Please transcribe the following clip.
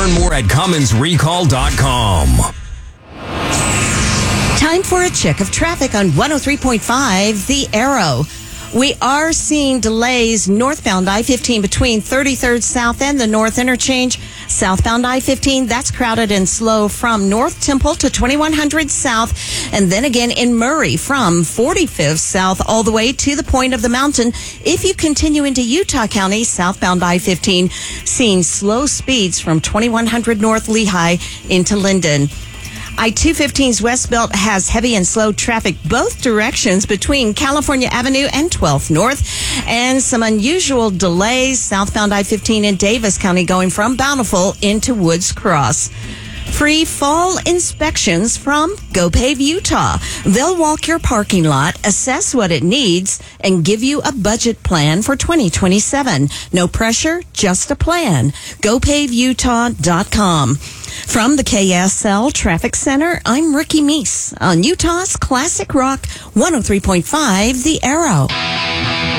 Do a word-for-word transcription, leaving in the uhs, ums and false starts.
Learn more at Cummins Recall dot com. Time for a check of traffic on one oh three point five, The Arrow. We are seeing delays northbound I fifteen between thirty-third South and the North Interchange. Southbound I fifteen, that's crowded and slow from North Temple to twenty-one hundred South. And then again in Murray from forty-fifth South all the way to the point of the mountain. If you continue into Utah County, southbound I fifteen, seeing slow speeds from twenty-one hundred North Lehigh into Linden. I two fifteen's West Belt has heavy and slow traffic both directions between California Avenue and twelfth North, and some unusual delays southbound I fifteen in Davis County going from Bountiful into Woods Cross. Free fall inspections from GoPave Utah. They'll walk your parking lot, assess what it needs, and give you a budget plan for twenty twenty-seven. No pressure, just a plan. Go Pave Utah dot com. From the K S L Traffic Center, I'm Ricky Meese on Utah's Classic Rock one oh three point five, The Arrow.